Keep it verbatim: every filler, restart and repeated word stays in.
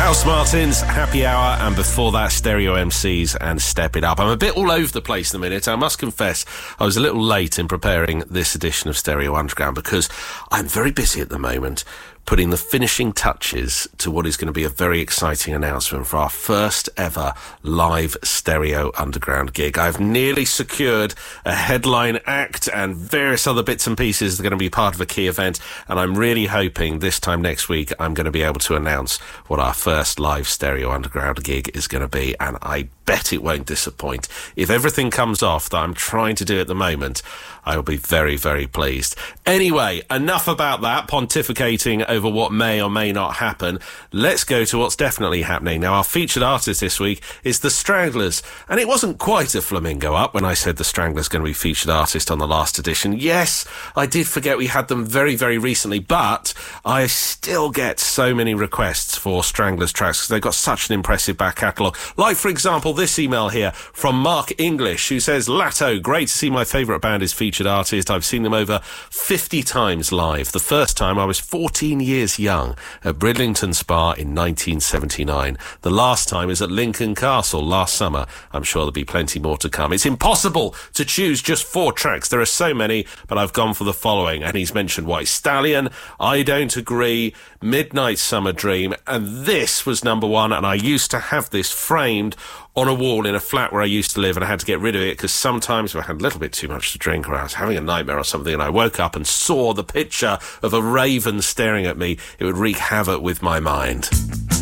House Martins, Happy Hour, and before that, Stereo M Cs and Step It Up. I'm a bit all over the place in a minute. I must confess, I was a little late in preparing this edition of Stereo Underground because I'm very busy at the moment putting the finishing touches to what is going to be a very exciting announcement for our first ever live Stereo Underground gig. I've nearly secured a headline act and various other bits and pieces that are going to be part of a key event, and I'm really hoping this time next week I'm going to be able to announce what our first live Stereo Underground gig is going to be, and I bet it won't disappoint. If everything comes off that I'm trying to do at the moment, I will be very, very pleased. Anyway, enough about that, pontificating over what may or may not happen. Let's go to what's definitely happening. Now, our featured artist this week is The Stranglers, and it wasn't quite a flamingo up when I said The Stranglers going to be featured artist on the last edition. Yes, I did forget we had them very, very recently, but I still get so many requests for Stranglers tracks because they've got such an impressive back catalogue. Like, for example, this email here from Mark English, who says, Latto, great to see my favourite band is featured artist. I've seen them over fifty times live. The first time I was fourteen years young at Bridlington Spa in nineteen seventy-nine. The last time is at Lincoln Castle last summer. I'm sure there'll be plenty more to come. It's impossible to choose just four tracks. There are so many, but I've gone for the following. And he's mentioned White Stallion, I Don't Agree, Midnight Summer Dream, and this was number one, and I used to have this framed on a wall in a flat where I used to live, and I had to get rid of it because sometimes if I had a little bit too much to drink or I was having a nightmare or something and I woke up and saw the picture of a raven staring at me, it would wreak havoc with my mind.